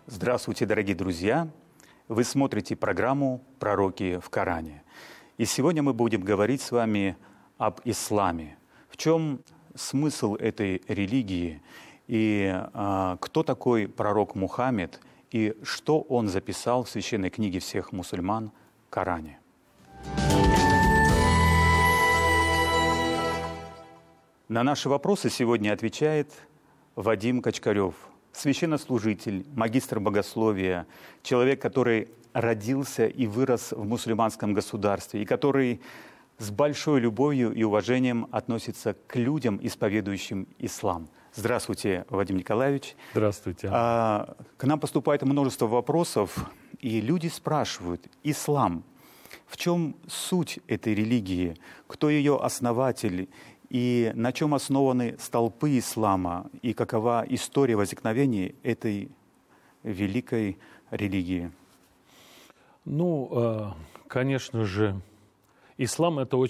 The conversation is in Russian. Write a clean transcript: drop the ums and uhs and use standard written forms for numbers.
Здравствуйте, дорогие друзья! Вы смотрите программу «Пророки в Коране». И сегодня мы будем говорить с вами об исламе. В чем смысл этой религии и кто такой пророк Мухаммед и что он записал в священной книге всех мусульман Коране. На наши вопросы сегодня отвечает Вадим Качкарев, священнослужитель, магистр богословия, человек, который родился и вырос в мусульманском государстве и который с большой любовью и уважением относится к людям, исповедующим ислам. Здравствуйте, Вадим Николаевич. Здравствуйте. К нам поступает множество вопросов, и люди спрашивают: ислам, в чем суть этой религии, кто ее основатель, и на чем основаны столпы ислама, и какова история возникновения этой великой религии? Конечно же, ислам – это очень